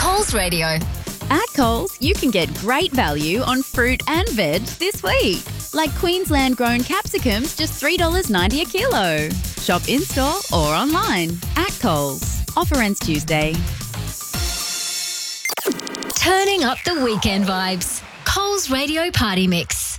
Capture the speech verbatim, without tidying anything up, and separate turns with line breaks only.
Coles Radio.
At Coles, you can get great value on fruit and veg this week. Like Queensland-grown capsicums, just three dollars ninety a kilo. Shop in-store or online. At Coles. Offer ends Tuesday.
Turning up the weekend vibes. Coles Radio Party Mix.